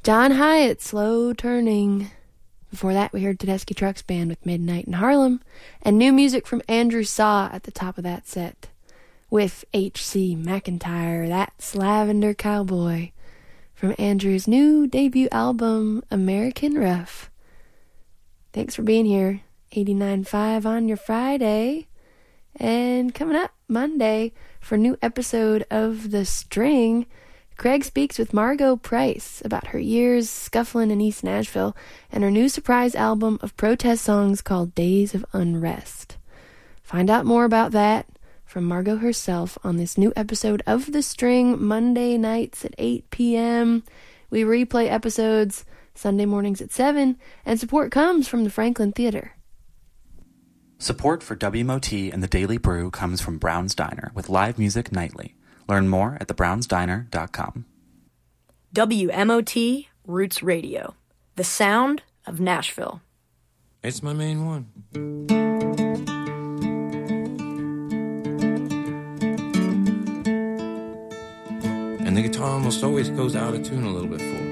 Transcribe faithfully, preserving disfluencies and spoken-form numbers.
John Hyatt, Slow Turning. Before that, we heard Tedeschi Trucks Band with Midnight in Harlem, and new music from Andrew Saw at the top of that set with H C McIntyre. That's Lavender Cowboy from Andrew's new debut album, American Rough. Thanks for being here. eighty-nine point five on your Friday. And coming up Monday for a new episode of The String, Craig speaks with Margo Price about her years scuffling in East Nashville and her new surprise album of protest songs called Days of Unrest. Find out more about that from Margo herself on this new episode of The String, Monday nights at eight p.m. We replay episodes Sunday mornings at seven, and support comes from the Franklin Theater. Support for W M O T and the Daily Brew comes from Brown's Diner with live music nightly. Learn more at the browns diner dot com. W M O T Roots Radio, the sound of Nashville. It's my main one. And the guitar almost always goes out of tune a little bit for